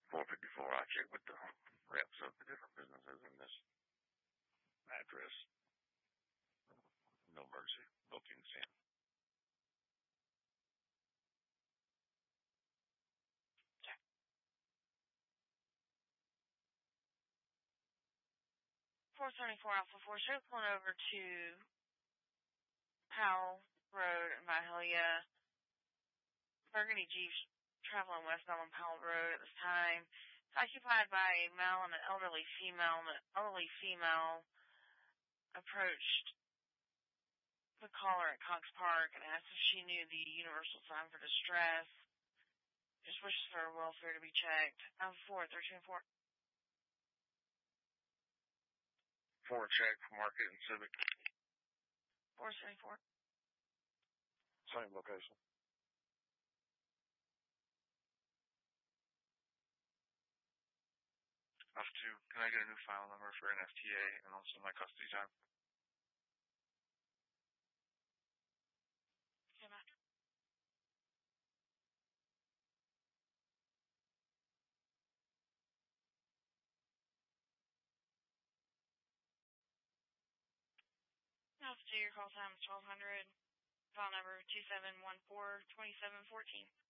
454, I checked with the reps of the different businesses in this address. No Mercy bookings in. Okay. 474 Alpha 4, show pulling over to Powell Road in Vidalia. Burgundy Jeep traveling westbound on Powell Road at this time. It's occupied by a male and an elderly female. The elderly female approached the caller at Cox Park and asked if she knew the universal sign for distress. Just wishes for her welfare to be checked. 1304. 4 check for Market and Civic. 474. Same location. F2, can I get a new file number for an FTA and also my custody time? Okay, bye. F2, your call time is 1200. File number 27142714.